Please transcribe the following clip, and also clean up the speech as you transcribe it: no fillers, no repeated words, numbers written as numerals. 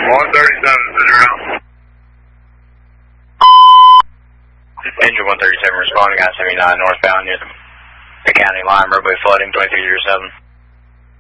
137, Engine 137 responding I-79 northbound near the county line, roadway flooding 2307.